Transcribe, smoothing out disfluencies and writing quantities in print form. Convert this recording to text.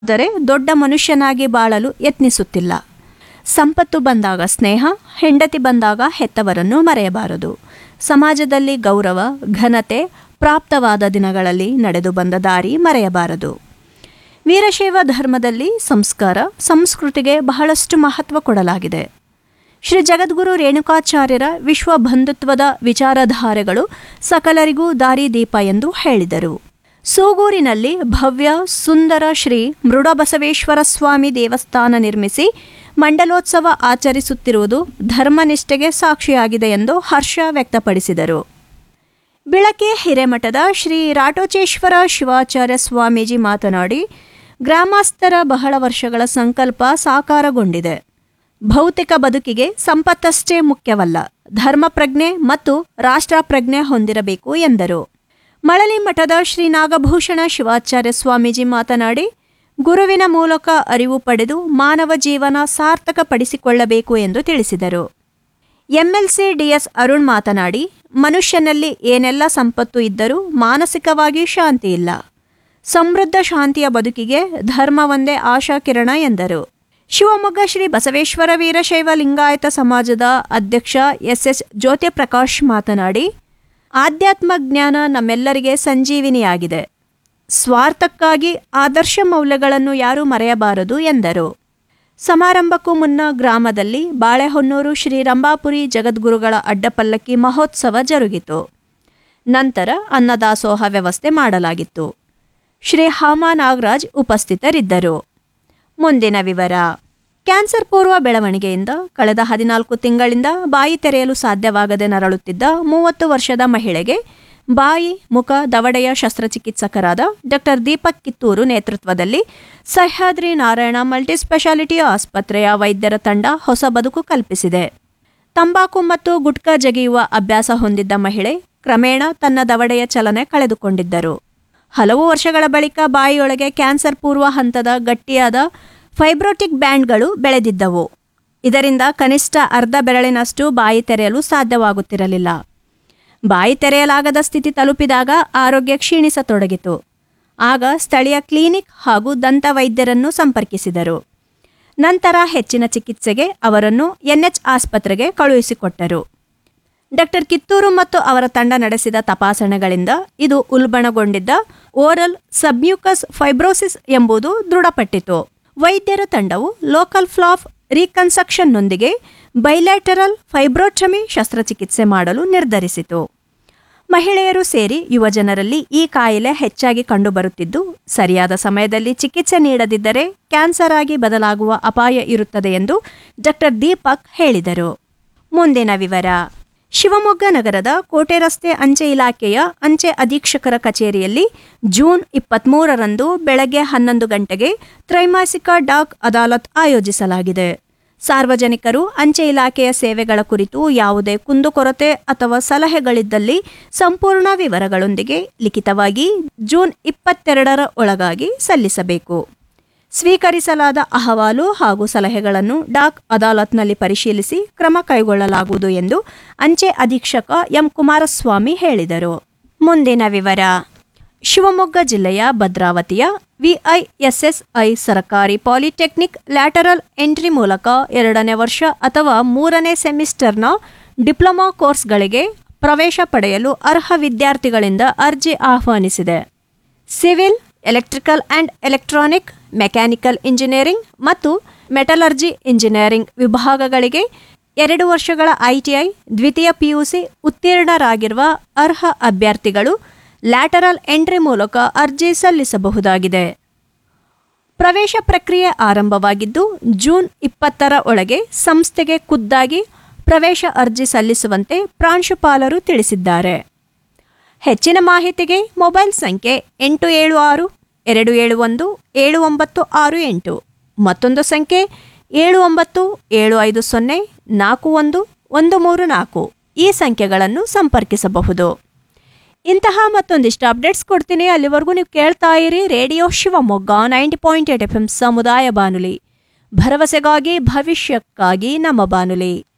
ಆದರೆ ದೊಡ್ಡ ಮನುಷ್ಯನಾಗಿ ಬಾಳಲು ಯತ್ನಿಸುತ್ತಿಲ್ಲ. ಸಂಪತ್ತು ಬಂದಾಗ ಸ್ನೇಹ, ಹೆಂಡತಿ ಬಂದಾಗ ಹೆತ್ತವರನ್ನು ಮರೆಯಬಾರದು. ಸಮಾಜದಲ್ಲಿ ಗೌರವ, ಘನತೆ ಪ್ರಾಪ್ತವಾದ ದಿನಗಳಲ್ಲಿ ನಡೆದು ಬಂದ ದಾರಿ ಮರೆಯಬಾರದು. ವೀರಶೈವ ಧರ್ಮದಲ್ಲಿ ಸಂಸ್ಕಾರ, ಸಂಸ್ಕೃತಿಗೆ ಬಹಳಷ್ಟು ಮಹತ್ವ ಕೊಡಲಾಗಿದೆ. ಶ್ರೀ ಜಗದ್ಗುರು ರೇಣುಕಾಚಾರ್ಯರ ವಿಶ್ವ ಬಂಧುತ್ವದ ವಿಚಾರಧಾರೆಗಳು ಸಕಲರಿಗೂ ದಾರಿದೀಪ ಎಂದು ಹೇಳಿದರು. ಸೂಗೂರಿನಲ್ಲಿ ಭವ್ಯ ಸುಂದರ ಶ್ರೀ ಮೃಡಬಸವೇಶ್ವರ ಸ್ವಾಮಿ ದೇವಸ್ಥಾನ ನಿರ್ಮಿಸಿ ಮಂಡಲೋತ್ಸವ ಆಚರಿಸುತ್ತಿರುವುದು ಧರ್ಮನಿಷ್ಠೆಗೆ ಸಾಕ್ಷಿಯಾಗಿದೆ ಎಂದು ಹರ್ಷ ವ್ಯಕ್ತಪಡಿಸಿದರು. ಬಿಳಕಿ ಹಿರೇಮಠದ ಶ್ರೀ ರಾಟೋಚೇಶ್ವರ ಶಿವಾಚಾರ್ಯ ಸ್ವಾಮೀಜಿ ಮಾತನಾಡಿ, ಗ್ರಾಮಸ್ಥರ ಬಹಳ ವರ್ಷಗಳ ಸಂಕಲ್ಪ ಸಾಕಾರಗೊಂಡಿದೆ. ಭೌತಿಕ ಬದುಕಿಗೆ ಸಂಪತ್ತಷ್ಟೇ ಮುಖ್ಯವಲ್ಲ, ಧರ್ಮ ಪ್ರಜ್ಞೆ ಮತ್ತು ರಾಷ್ಟ್ರ ಪ್ರಜ್ಞೆ ಹೊಂದಿರಬೇಕು ಎಂದರು. ಮಳಲಿ ಮಠದ ಶ್ರೀ ನಾಗಭೂಷಣ ಶಿವಾಚಾರ್ಯ ಸ್ವಾಮೀಜಿ ಮಾತನಾಡಿ, ಗುರುವಿನ ಮೂಲಕ ಅರಿವು ಪಡೆದು ಮಾನವ ಜೀವನ ಸಾರ್ಥಕಪಡಿಸಿಕೊಳ್ಳಬೇಕು ಎಂದು ತಿಳಿಸಿದರು. ಎಂಎಲ್ಸಿ ಡಿಎಸ್ ಅರುಣ್ ಮಾತನಾಡಿ, ಮನುಷ್ಯನಲ್ಲಿ ಏನೆಲ್ಲ ಸಂಪತ್ತು ಇದ್ದರೂ ಮಾನಸಿಕವಾಗಿ ಶಾಂತಿ ಇಲ್ಲ. ಸಮೃದ್ಧ ಶಾಂತಿಯ ಬದುಕಿಗೆ ಧರ್ಮ ಒಂದೇ ಆಶಾಕಿರಣ ಎಂದರು. ಶಿವಮೊಗ್ಗ ಶ್ರೀ ಬಸವೇಶ್ವರ ವೀರಶೈವ ಲಿಂಗಾಯತ ಸಮಾಜದ ಅಧ್ಯಕ್ಷ ಎಸ್ ಜ್ಯೋತಿಪ್ರಕಾಶ್ ಮಾತನಾಡಿ, ಆಧ್ಯಾತ್ಮ ಜ್ಞಾನ ನಮ್ಮೆಲ್ಲರಿಗೆ ಸಂಜೀವಿನಿಯಾಗಿದೆ. ಸ್ವಾರ್ಥಕ್ಕಾಗಿ ಆದರ್ಶ ಮೌಲ್ಯಗಳನ್ನು ಯಾರೂ ಮರೆಯಬಾರದು ಎಂದರು. ಸಮಾರಂಭಕ್ಕೂ ಮುನ್ನ ಗ್ರಾಮದಲ್ಲಿ ಬಾಳೆಹೊನ್ನೂರು ಶ್ರೀ ರಂಭಾಪುರಿ ಜಗದ್ಗುರುಗಳ ಅಡ್ಡಪಲ್ಲಕ್ಕಿ ಮಹೋತ್ಸವ ಜರುಗಿತು. ನಂತರ ಅನ್ನದಾಸೋಹ ವ್ಯವಸ್ಥೆ ಮಾಡಲಾಗಿತ್ತು. ಶ್ರೀ ಹಾಮ ನಾಗರಾಜ್ ಉಪಸ್ಥಿತರಿದ್ದರು. ಮುಂದಿನ ವಿವರ. ಕ್ಯಾನ್ಸರ್ ಪೂರ್ವ ಬೆಳವಣಿಗೆಯಿಂದ ಕಳೆದ 14 ತಿಂಗಳಿಂದ ಬಾಯಿ ತೆರೆಯಲು ಸಾಧ್ಯವಾಗದೆ ನರಳುತ್ತಿದ್ದ 30 ವರ್ಷದ ಮಹಿಳೆಗೆ ಬಾಯಿ, ಮುಖ, ದವಡೆಯ ಶಸ್ತ್ರಚಿಕಿತ್ಸಕರಾದ ಡಾಕ್ಟರ್ ದೀಪಕ್ ಕಿತ್ತೂರು ನೇತೃತ್ವದಲ್ಲಿ ಸಹ್ಯಾದ್ರಿ ನಾರಾಯಣ ಮಲ್ಟಿಸ್ಪೆಷಾಲಿಟಿ ಆಸ್ಪತ್ರೆಯ ವೈದ್ಯರ ತಂಡ ಹೊಸ ಬದುಕು ಕಲ್ಪಿಸಿದೆ. ತಂಬಾಕು ಮತ್ತು ಗುಟ್ಕಾ ಜಗಿಯುವ ಅಭ್ಯಾಸ ಹೊಂದಿದ್ದ ಮಹಿಳೆ ಕ್ರಮೇಣ ತನ್ನ ದವಡೆಯ ಚಲನೆ ಕಳೆದುಕೊಂಡಿದ್ದರು. ಹಲವು ವರ್ಷಗಳ ಬಳಿಕ ಬಾಯಿಯೊಳಗೆ ಕ್ಯಾನ್ಸರ್ ಪೂರ್ವ ಹಂತದ ಗಟ್ಟಿಯಾದ ಫೈಬ್ರೋಟಿಕ್ ಬ್ಯಾಂಡ್ಗಳು ಬೆಳೆದಿದ್ದವು. ಇದರಿಂದ ಕನಿಷ್ಠ ಅರ್ಧ ಬೆರಳಿನಷ್ಟು ಬಾಯಿ ತೆರೆಯಲು ಸಾಧ್ಯವಾಗುತ್ತಿರಲಿಲ್ಲ. ಬಾಯಿ ತೆರೆಯಲಾಗದ ಸ್ಥಿತಿ ತಲುಪಿದಾಗ ಆರೋಗ್ಯ ಕ್ಷೀಣಿಸತೊಡಗಿತು. ಆಗ ಸ್ಥಳೀಯ ಕ್ಲಿನಿಕ್ ಹಾಗೂ ದಂತ ವೈದ್ಯರನ್ನು ಸಂಪರ್ಕಿಸಿದರು. ನಂತರ ಹೆಚ್ಚಿನ ಚಿಕಿತ್ಸೆಗೆ ಅವರನ್ನು ಎನ್ಎಚ್ ಆಸ್ಪತ್ರೆಗೆ ಕಳುಹಿಸಿಕೊಟ್ಟರು. ಡಾಕ್ಟರ್ ಕಿತ್ತೂರು ಮತ್ತು ಅವರ ತಂಡ ನಡೆಸಿದ ತಪಾಸಣೆಗಳಿಂದ ಇದು ಉಲ್ಬಣಗೊಂಡಿದ್ದ ಓರಲ್ ಸಬ್ಮ್ಯೂಕಸ್ ಫೈಬ್ರೋಸಿಸ್ ಎಂಬುದು ದೃಢಪಟ್ಟಿತು. ವೈದ್ಯರ ತಂಡವು ಲೋಕಲ್ ಫ್ಲಾಪ್ ರೀಕನ್ಸ್ಟ್ರಕ್ಷನ್ನೊಂದಿಗೆ ಬೈಲ್ಯಾಟರಲ್ ಫೈಬ್ರೋಟಮಿ ಶಸ್ತ್ರಚಿಕಿತ್ಸೆ ಮಾಡಲು ನಿರ್ಧರಿಸಿತು. ಮಹಿಳೆಯರು ಸೇರಿ ಯುವಜನರಲ್ಲಿ ಈ ಕಾಯಿಲೆ ಹೆಚ್ಚಾಗಿ ಕಂಡುಬರುತ್ತಿದ್ದು, ಸರಿಯಾದ ಸಮಯದಲ್ಲಿ ಚಿಕಿತ್ಸೆ ನೀಡದಿದ್ದರೆ ಕ್ಯಾನ್ಸರ್ ಆಗಿ ಬದಲಾಗುವ ಅಪಾಯ ಇರುತ್ತದೆ ಎಂದು ಡಾಕ್ಟರ್ ದೀಪಕ್ ಹೇಳಿದರು. ಮುಂದಿನ ವಿವರ. ಶಿವಮೊಗ್ಗ ನಗರದ ಕೋಟೆ ರಸ್ತೆ ಅಂಚೆ ಇಲಾಖೆಯ ಅಂಚೆ ಅಧೀಕ್ಷಕರ ಕಚೇರಿಯಲ್ಲಿ ಜೂನ್ 23ರಂದು ಬೆಳಗ್ಗೆ 11 ಗಂಟೆಗೆ ತ್ರೈಮಾಸಿಕ ಡಾಕ್ ಅದಾಲತ್ ಆಯೋಜಿಸಲಾಗಿದೆ. ಸಾರ್ವಜನಿಕರು ಅಂಚೆ ಇಲಾಖೆಯ ಸೇವೆಗಳ ಕುರಿತು ಯಾವುದೇ ಕುಂದುಕೊರತೆ ಅಥವಾ ಸಲಹೆಗಳಿದ್ದಲ್ಲಿ ಸಂಪೂರ್ಣ ವಿವರಗಳೊಂದಿಗೆ ಲಿಖಿತವಾಗಿ ಜೂನ್ 22ರ ಒಳಗಾಗಿ ಸಲ್ಲಿಸಬೇಕು. ಸ್ವೀಕರಿಸಲಾದ ಅಹವಾಲು ಹಾಗೂ ಸಲಹೆಗಳನ್ನು ಡಾಕ್ ಅದಾಲತ್ನಲ್ಲಿ ಪರಿಶೀಲಿಸಿ ಕ್ರಮ ಕೈಗೊಳ್ಳಲಾಗುವುದು ಎಂದು ಅಂಚೆ ಅಧೀಕ್ಷಕ ಎಂ ಕುಮಾರಸ್ವಾಮಿ ಹೇಳಿದರು. ಮುಂದಿನ ವಿವರ. ಶಿವಮೊಗ್ಗ ಜಿಲ್ಲೆಯ ಭದ್ರಾವತಿಯ ವಿಐಎಸ್ಎಸ್ಐ ಸರ್ಕಾರಿ ಪಾಲಿಟೆಕ್ನಿಕ್ ಲ್ಯಾಟರಲ್ ಎಂಟ್ರಿ ಮೂಲಕ 2ನೇ ವರ್ಷ ಅಥವಾ 3ನೇ ಸೆಮಿಸ್ಟರ್ನ ಡಿಪ್ಲೊಮಾ ಕೋರ್ಸ್ಗಳಿಗೆ ಪ್ರವೇಶ ಪಡೆಯಲು ಅರ್ಹ ವಿದ್ಯಾರ್ಥಿಗಳಿಂದ ಅರ್ಜಿ ಆಹ್ವಾನಿಸಿದೆ. Civil, electrical and electronic, mechanical engineering ಮತ್ತು ಮೆಟಲರ್ಜಿ ಇಂಜಿನಿಯರಿಂಗ್ ವಿಭಾಗಗಳಿಗೆ 2 ವರ್ಷಗಳ ಐಟಿಐ, ದ್ವಿತೀಯ ಪಿಯುಸಿ ಉತ್ತೀರ್ಣರಾಗಿರುವ ಅರ್ಹ ಅಭ್ಯರ್ಥಿಗಳು ಲ್ಯಾಟರಲ್ ಎಂಟ್ರಿ ಮೂಲಕ ಅರ್ಜಿ ಸಲ್ಲಿಸಬಹುದಾಗಿದೆ. ಪ್ರವೇಶ ಪ್ರಕ್ರಿಯೆ ಆರಂಭವಾಗಿದ್ದು, ಜೂನ್ 20ರ ಒಳಗೆ ಸಂಸ್ಥೆಗೆ ಖುದ್ದಾಗಿ ಪ್ರವೇಶ ಅರ್ಜಿ ಸಲ್ಲಿಸುವಂತೆ ಪ್ರಾಂಶುಪಾಲರು ತಿಳಿಸಿದ್ದಾರೆ. ಹೆಚ್ಚಿನ ಮಾಹಿತಿಗೆ ಮೊಬೈಲ್ ಸಂಖ್ಯೆ 876-271-7968, ಮತ್ತೊಂದು ಸಂಖ್ಯೆ 7975041134 ಈ ಸಂಖ್ಯೆಗಳನ್ನು ಸಂಪರ್ಕಿಸಬಹುದು. ಇಂತಹ ಮತ್ತೊಂದಿಷ್ಟು ಅಪ್ಡೇಟ್ಸ್ ಕೊಡ್ತೀನಿ. ಅಲ್ಲಿವರೆಗೂ ನೀವು ಕೇಳ್ತಾ ಇರಿ ರೇಡಿಯೋ ಶಿವಮೊಗ್ಗ 90.8 FM ಸಮುದಾಯ ಬಾನುಲಿ. ಭರವಸೆಗಾಗಿ ಭವಿಷ್ಯಕ್ಕಾಗಿ ನಮ್ಮ ಬಾನುಲಿ.